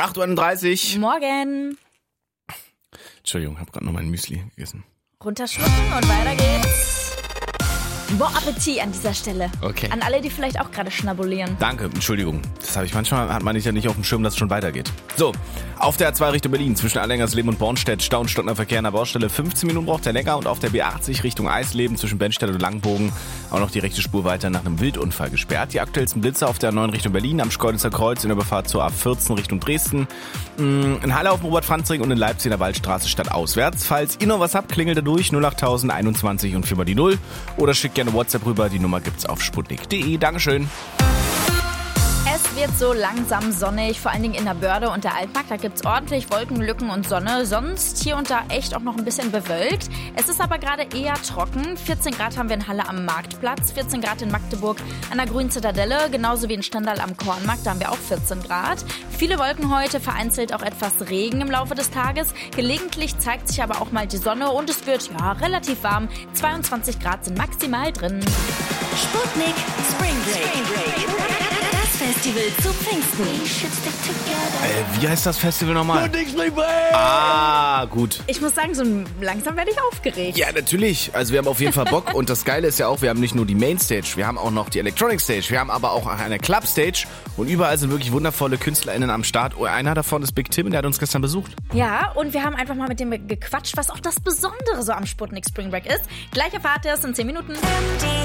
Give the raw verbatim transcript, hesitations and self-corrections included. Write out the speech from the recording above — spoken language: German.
acht Uhr einunddreißig. Morgen. Entschuldigung, ich habe gerade noch mein Müsli gegessen. Runterschlucken und weiter geht's. Bon Appetit an dieser Stelle. Okay. An alle, die vielleicht auch gerade schnabulieren. Danke, Entschuldigung. Das habe ich manchmal, hat man nicht ja nicht auf dem Schirm, dass es schon weitergeht. So, auf der A zwei Richtung Berlin, zwischen Allengersleben und Bornstedt, Stau und stockender Verkehr an der Baustelle. fünfzehn Minuten braucht der länger und auf der B achtzig Richtung Eisleben zwischen Benstedt und Langbogen auch noch die rechte Spur weiter nach einem Wildunfall gesperrt. Die aktuellsten Blitze auf der A neun Richtung Berlin, am Schkeuditzer Kreuz in der Überfahrt zur A vierzehn Richtung Dresden. In Halle auf dem Robert-Franz-Ring und in Leipzig in der Waldstraße stadtauswärts. Falls ihr noch was habt, klingelt da durch null acht null null einundzwanzig und viermal die null oder schickt gerne WhatsApp rüber. Die Nummer gibt's auf sputnik punkt de. Dankeschön. Es wird so langsam sonnig, vor allen Dingen in der Börde und der Altmark. Da gibt's ordentlich Wolkenlücken und Sonne. Sonst hier und da echt auch noch ein bisschen bewölkt. Es ist aber gerade eher trocken. vierzehn Grad haben wir in Halle am Marktplatz, vierzehn Grad in Magdeburg an der Grünen Zitadelle, genauso wie in Stendal am Kornmarkt. Da haben wir auch vierzehn Grad. Viele Wolken heute, vereinzelt auch etwas Regen im Laufe des Tages. Gelegentlich zeigt sich aber auch mal die Sonne und es wird ja relativ warm. zweiundzwanzig Grad sind maximal drin. Sputnik Spring Break. Das Festival zu Pfingsten. Äh, wie heißt das Festival nochmal? Sputnik Spring Break! Ah, gut. Ich muss sagen, so langsam werde ich aufgeregt. Ja, natürlich. Also wir haben auf jeden Fall Bock. Und das Geile ist ja auch, wir haben nicht nur die Mainstage, wir haben auch noch die Electronic Stage, wir haben aber auch eine Club Stage. Und überall sind wirklich wundervolle KünstlerInnen am Start. Einer davon ist Big Tim, der hat uns gestern besucht. Ja, und wir haben einfach mal mit dem gequatscht, was auch das Besondere so am Sputnik Spring Break ist. Gleich erfahrt ihr es in zehn Minuten.